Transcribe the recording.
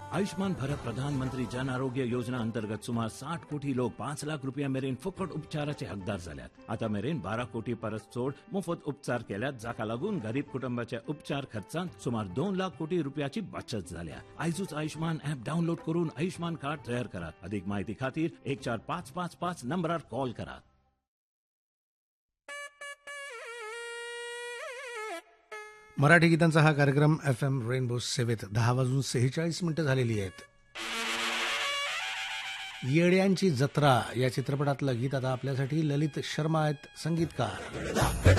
आयुष्मान भारत प्रधानमंत्री जन आरोग्य योजना अंतर्गत सुमार 60 कोटी लोक 5 लाख रुपया मेरेन फुकट उपचाराचे हकदार झाल्यात. आता मेरेन 12 कोटी परस चोड मोफत उपचार केल्यात, जाका लागून गरीब कुटुंबाच्या उपचार खर्चात सुमार 2 लाख कोटी रुपयाची बचत झाल्या. आयजूच आयुष्मान ॲप डाउनलोड करून आयुष्मान कार्ड तयार करा. अधिक माहिती खातीर 14555 नंबरार कॉल करा. मराठी गीतांचा हा कार्यक्रम FM रेनबो सेवेत 10:46 झालेली आहेत. येड्यांची जत्रा या चित्रपटातलं गीत आता आपल्यासाठी ललित शर्मा आहेत संगीतकार.